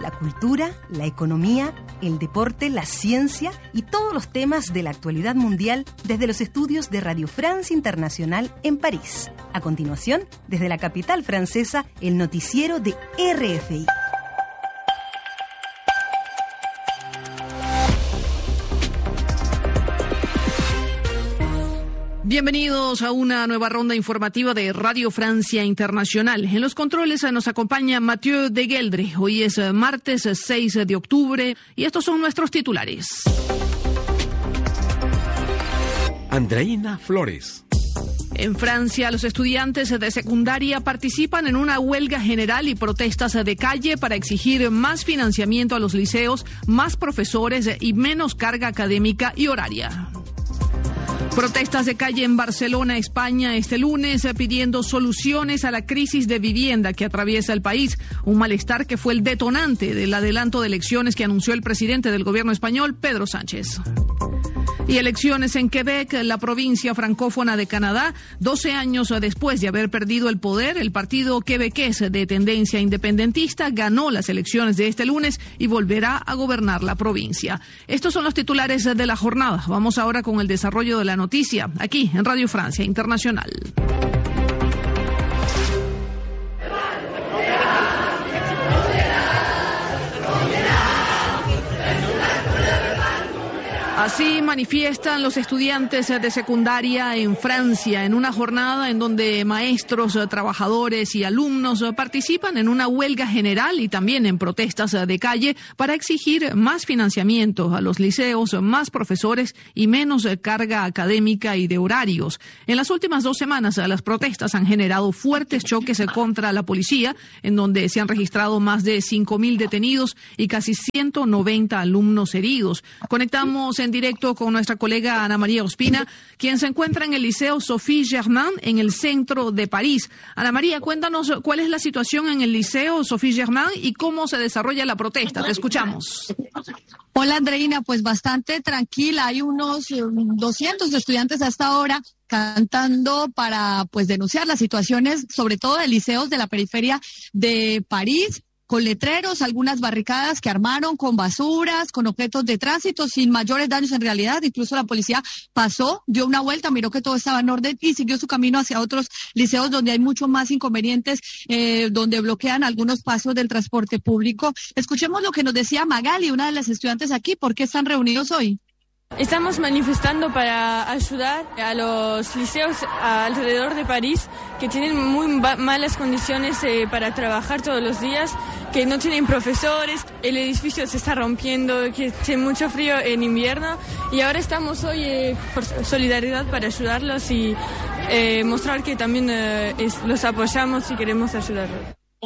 la cultura, la economía, el deporte, la ciencia y todos los temas de la actualidad mundial desde los estudios de Radio France Internacional en París. A continuación, desde la capital francesa, el noticiero de RFI. Bienvenidos a una nueva ronda informativa de Radio Francia Internacional. En los controles nos acompaña Mathieu de Geldre. Hoy es martes 6 de octubre y estos son nuestros titulares. Andreina Flores. En Francia, los estudiantes de secundaria participan en una huelga general y protestas de calle para exigir más financiamiento a los liceos, más profesores y menos carga académica y horaria. Protestas de calle en Barcelona, España, este lunes, pidiendo soluciones a la crisis de vivienda que atraviesa el país. Un malestar que fue el detonante del adelanto de elecciones que anunció el presidente del gobierno español, Pedro Sánchez. Y elecciones en Quebec, la provincia francófona de Canadá. 12 años después de haber perdido el poder, el partido quebequés de tendencia independentista ganó las elecciones de este lunes y volverá a gobernar la provincia. Estos son los titulares de la jornada. Vamos ahora con el desarrollo de la noticia, aquí en Radio Francia Internacional. Así manifiestan los estudiantes de secundaria en Francia en una jornada en donde maestros, trabajadores y alumnos participan en una huelga general y también en protestas de calle para exigir más financiamiento a los liceos, más profesores y menos carga académica y de horarios. En las últimas 2 semanas, las protestas han generado fuertes choques contra la policía, en donde se han registrado más de 5.000 detenidos y casi 190 alumnos heridos. Conectamos en directo con nuestra colega Ana María Ospina, quien se encuentra en el Liceo Sophie Germain en el centro de París. Ana María, cuéntanos cuál es la situación en el Liceo Sophie Germain y cómo se desarrolla la protesta. Te escuchamos. Hola, Andreina, pues bastante tranquila. Hay unos 200 estudiantes hasta ahora cantando para denunciar las situaciones, sobre todo de liceos de la periferia de París, con letreros, algunas barricadas que armaron con basuras, con objetos de tránsito, sin mayores daños en realidad. Incluso la policía pasó, dio una vuelta, miró que todo estaba en orden y siguió su camino hacia otros liceos donde hay mucho más inconvenientes, donde bloquean algunos pasos del transporte público. Escuchemos lo que nos decía Magali, una de las estudiantes aquí. ¿Por qué están reunidos hoy? Estamos manifestando para ayudar a los liceos alrededor de París que tienen muy malas condiciones para trabajar todos los días, que no tienen profesores, el edificio se está rompiendo, que tiene mucho frío en invierno y ahora estamos hoy por solidaridad para ayudarlos y mostrar que también los apoyamos y queremos ayudarlos.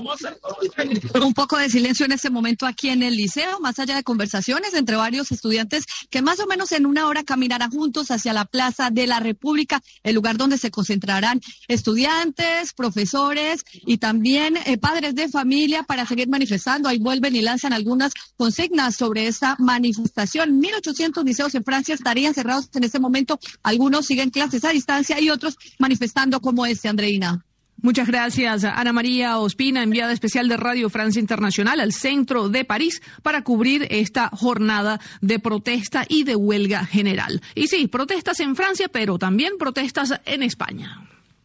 Un poco de silencio en este momento aquí en el liceo, más allá de conversaciones entre varios estudiantes que más o menos en una hora caminarán juntos hacia la Plaza de la República, el lugar donde se concentrarán estudiantes, profesores y también padres de familia para seguir manifestando. Ahí vuelven y lanzan algunas consignas sobre esta manifestación. 1.800 liceos en Francia estarían cerrados en este momento. Algunos siguen clases a distancia y otros manifestando como Andreina. Muchas gracias, Ana María Ospina, enviada especial de Radio Francia Internacional al centro de París para cubrir esta jornada de protesta y de huelga general. Y sí, protestas en Francia, pero también protestas en España.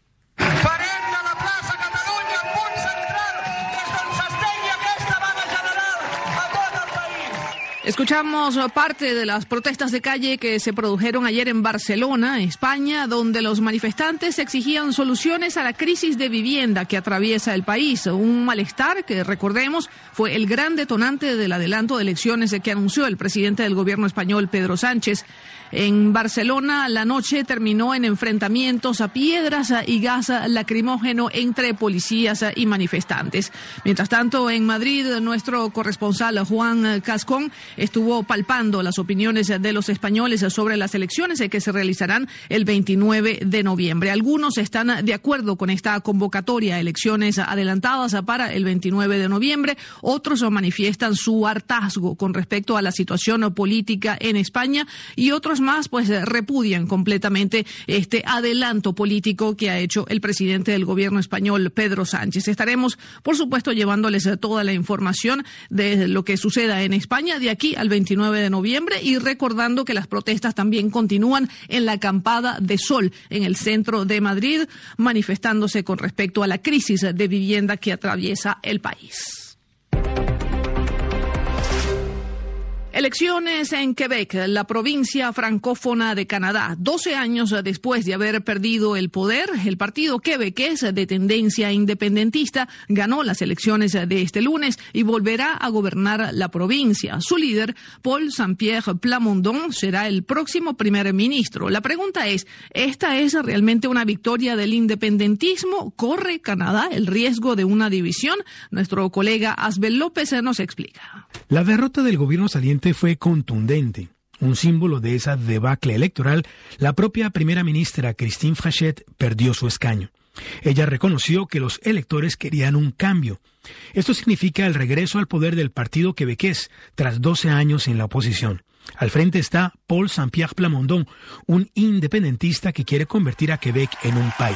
Escuchamos parte de las protestas de calle que se produjeron ayer en Barcelona, España, donde los manifestantes exigían soluciones a la crisis de vivienda que atraviesa el país. Un malestar que, recordemos, fue el gran detonante del adelanto de elecciones que anunció el presidente del gobierno español, Pedro Sánchez. En Barcelona, la noche terminó en enfrentamientos a piedras y gas lacrimógeno entre policías y manifestantes. Mientras tanto, en Madrid, nuestro corresponsal Juan Cascón estuvo palpando las opiniones de los españoles sobre las elecciones que se realizarán el 29 de noviembre. Algunos están de acuerdo con esta convocatoria a elecciones adelantadas para el 29 de noviembre. Otros manifiestan su hartazgo con respecto a la situación política en España y otros más pues repudian completamente este adelanto político que ha hecho el presidente del gobierno español, Pedro Sánchez. Estaremos, por supuesto, llevándoles toda la información de lo que suceda en España de aquí al 29 de noviembre y recordando que las protestas también continúan en la Acampada de Sol, en el centro de Madrid, manifestándose con respecto a la crisis de vivienda que atraviesa el país. Elecciones en Quebec, la provincia francófona de Canadá. 12 años después de haber perdido el poder, el partido quebequés de tendencia independentista ganó las elecciones de este lunes y volverá a gobernar la provincia. Su líder, Paul Saint-Pierre Plamondon, será el próximo primer ministro. La pregunta es, ¿esta es realmente una victoria del independentismo? ¿Corre Canadá el riesgo de una división? Nuestro colega Asbel López nos explica. La derrota del gobierno saliente fue contundente. Un símbolo de esa debacle electoral, la propia primera ministra Christine Frechette perdió su escaño. Ella reconoció que los electores querían un cambio. Esto significa el regreso al poder del partido quebequés tras 12 años en la oposición. Al frente está Paul Saint-Pierre Plamondon, un independentista que quiere convertir a Quebec en un país.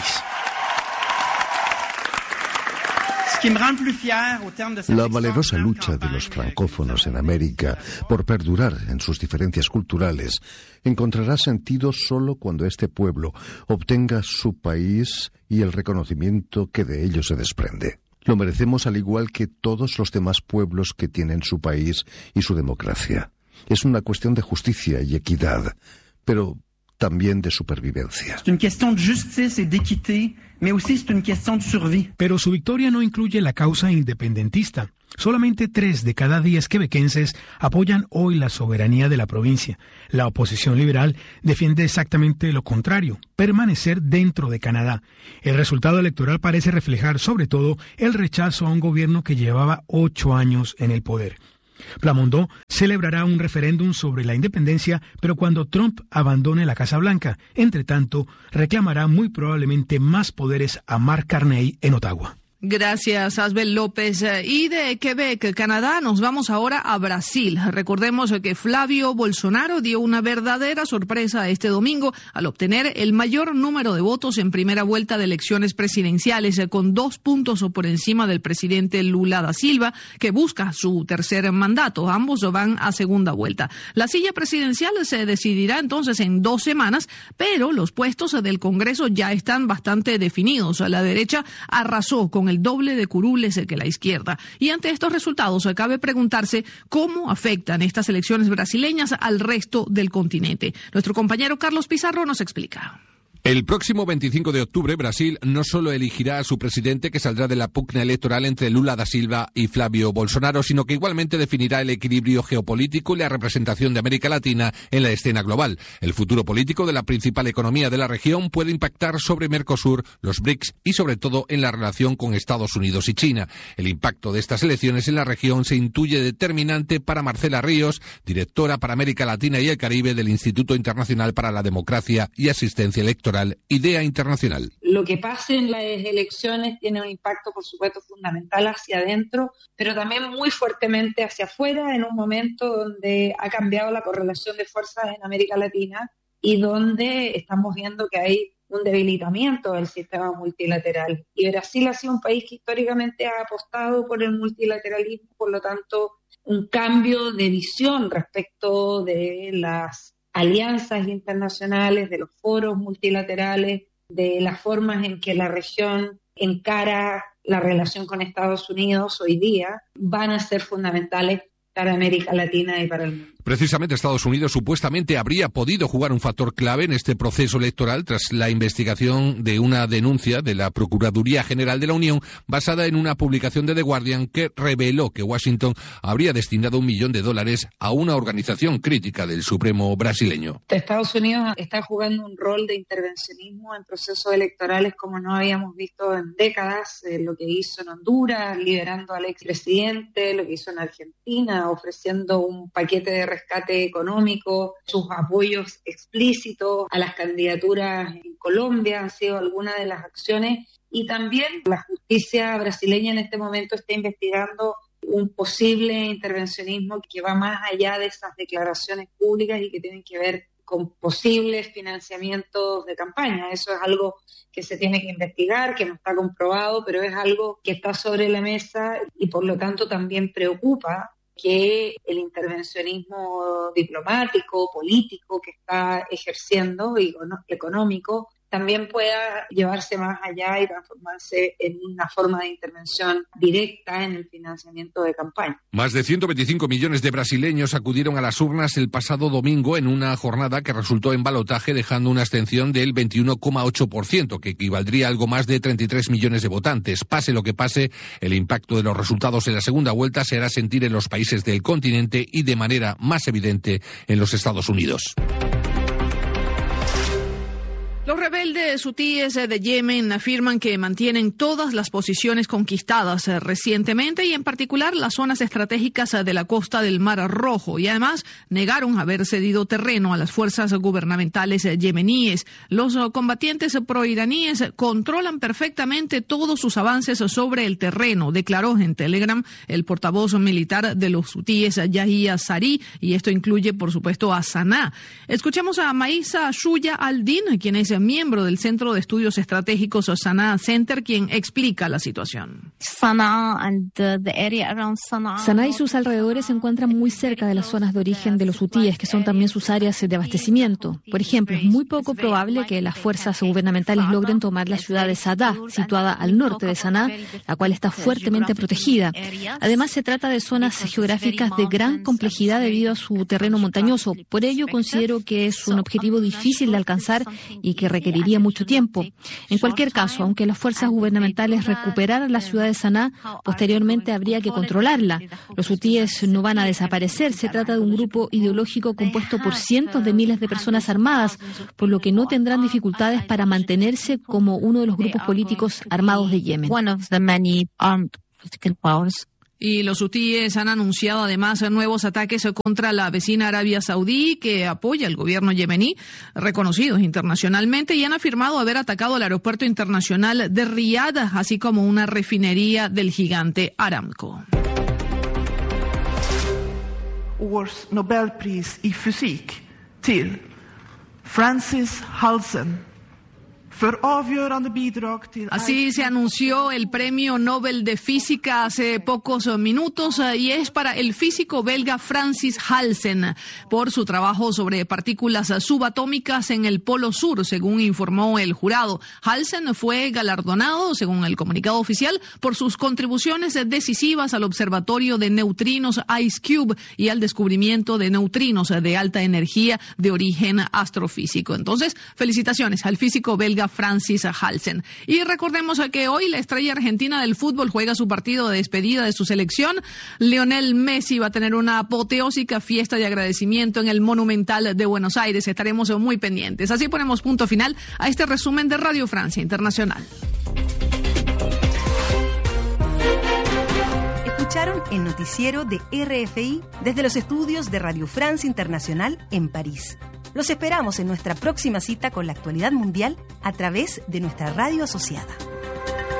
La valerosa lucha de los francófonos en América por perdurar en sus diferencias culturales encontrará sentido solo cuando este pueblo obtenga su país y el reconocimiento que de ello se desprende. Lo merecemos al igual que todos los demás pueblos que tienen su país y su democracia. Es una cuestión de justicia y equidad, pero también de supervivencia. Pero su victoria no incluye la causa independentista. Solamente 3 de cada 10 quebequenses apoyan hoy la soberanía de la provincia. La oposición liberal defiende exactamente lo contrario, permanecer dentro de Canadá. El resultado electoral parece reflejar sobre todo el rechazo a un gobierno que llevaba 8 años en el poder. Plamondon celebrará un referéndum sobre la independencia, pero cuando Trump abandone la Casa Blanca. Entre tanto, reclamará muy probablemente más poderes a Mark Carney en Ottawa. Gracias, Asbel López. Y de Quebec, Canadá, nos vamos ahora a Brasil. Recordemos que Flavio Bolsonaro dio una verdadera sorpresa este domingo al obtener el mayor número de votos en primera vuelta de elecciones presidenciales, con 2 puntos por encima del presidente Lula da Silva, que busca su tercer mandato. Ambos van a segunda vuelta. La silla presidencial se decidirá entonces en 2 semanas, pero los puestos del Congreso ya están bastante definidos. La derecha arrasó con el doble de curules que la izquierda. Y ante estos resultados, cabe preguntarse cómo afectan estas elecciones brasileñas al resto del continente. Nuestro compañero Carlos Pizarro nos explica. El próximo 25 de octubre, Brasil no solo elegirá a su presidente, que saldrá de la pugna electoral entre Lula da Silva y Flavio Bolsonaro, sino que igualmente definirá el equilibrio geopolítico y la representación de América Latina en la escena global. El futuro político de la principal economía de la región puede impactar sobre Mercosur, los BRICS y sobre todo en la relación con Estados Unidos y China. El impacto de estas elecciones en la región se intuye determinante para Marcela Ríos, directora para América Latina y el Caribe del Instituto Internacional para la Democracia y Asistencia Electoral, IDEA Internacional. Lo que pase en las elecciones tiene un impacto, por supuesto, fundamental hacia adentro, pero también muy fuertemente hacia afuera, en un momento donde ha cambiado la correlación de fuerzas en América Latina y donde estamos viendo que hay un debilitamiento del sistema multilateral. Y Brasil ha sido un país que históricamente ha apostado por el multilateralismo, por lo tanto, un cambio de visión respecto de las alianzas internacionales, de los foros multilaterales, de las formas en que la región encara la relación con Estados Unidos hoy día, van a ser fundamentales para América Latina y para el mundo. Precisamente Estados Unidos supuestamente habría podido jugar un factor clave en este proceso electoral tras la investigación de una denuncia de la Procuraduría General de la Unión basada en una publicación de The Guardian que reveló que Washington habría destinado $1 millón a una organización crítica del Supremo brasileño. Estados Unidos está jugando un rol de intervencionismo en procesos electorales como no habíamos visto en décadas, lo que hizo en Honduras, liberando al expresidente, lo que hizo en Argentina, ofreciendo un paquete de rescate económico, sus apoyos explícitos a las candidaturas en Colombia han sido algunas de las acciones, y también la justicia brasileña en este momento está investigando un posible intervencionismo que va más allá de esas declaraciones públicas y que tienen que ver con posibles financiamientos de campaña. Eso es algo que se tiene que investigar, que no está comprobado, pero es algo que está sobre la mesa y por lo tanto también preocupa que el intervencionismo diplomático, político que está ejerciendo y económico también pueda llevarse más allá y transformarse en una forma de intervención directa en el financiamiento de campaña. Más de 125 millones de brasileños acudieron a las urnas el pasado domingo en una jornada que resultó en balotaje, dejando una abstención del 21,8%, que equivaldría a algo más de 33 millones de votantes. Pase lo que pase, el impacto de los resultados en la segunda vuelta se hará sentir en los países del continente y de manera más evidente en los Estados Unidos. Los rebeldes hutíes de Yemen afirman que mantienen todas las posiciones conquistadas recientemente y en particular las zonas estratégicas de la costa del Mar Rojo, y además negaron haber cedido terreno a las fuerzas gubernamentales yemeníes. Los combatientes proiraníes controlan perfectamente todos sus avances sobre el terreno, declaró en Telegram el portavoz militar de los hutíes, Yahya Sari, y esto incluye por supuesto a Saná. Escuchemos a Maisa Shuya al-Din, quien es miembro del Centro de Estudios Estratégicos Saná Center, quien explica la situación. Saná y sus alrededores se encuentran muy cerca de las zonas de origen de los hutíes, que son también sus áreas de abastecimiento. Por ejemplo, es muy poco probable que las fuerzas gubernamentales logren tomar la ciudad de Sadá, situada al norte de Saná, la cual está fuertemente protegida. Además, se trata de zonas geográficas de gran complejidad debido a su terreno montañoso. Por ello, considero que es un objetivo difícil de alcanzar y que requeriría mucho tiempo. En cualquier caso, aunque las fuerzas gubernamentales recuperaran la ciudad de Saná, posteriormente habría que controlarla. Los hutíes no van a desaparecer. Se trata de un grupo ideológico compuesto por cientos de miles de personas armadas, por lo que no tendrán dificultades para mantenerse como uno de los grupos políticos armados de Yemen. Y los hutíes han anunciado además nuevos ataques contra la vecina Arabia Saudí, que apoya al gobierno yemení, reconocidos internacionalmente, y han afirmado haber atacado el aeropuerto internacional de Riyadh, así como una refinería del gigante Aramco. Årets Nobelpris i fysik till Francis Halsen. Así se anunció el Premio Nobel de Física hace pocos minutos y es para el físico belga Francis Halsen por su trabajo sobre partículas subatómicas en el Polo Sur, según informó el jurado. Halsen fue galardonado, según el comunicado oficial, por sus contribuciones decisivas al observatorio de neutrinos IceCube y al descubrimiento de neutrinos de alta energía de origen astrofísico. Entonces, felicitaciones al físico belga Francis Halsen. Y recordemos que hoy la estrella argentina del fútbol juega su partido de despedida de su selección. Lionel Messi va a tener una apoteósica fiesta de agradecimiento en el Monumental de Buenos Aires. Estaremos muy pendientes. Así ponemos punto final a este resumen de Radio Francia Internacional. Escucharon el noticiero de RFI desde los estudios de Radio Francia Internacional en París. Los esperamos en nuestra próxima cita con la actualidad mundial a través de nuestra radio asociada.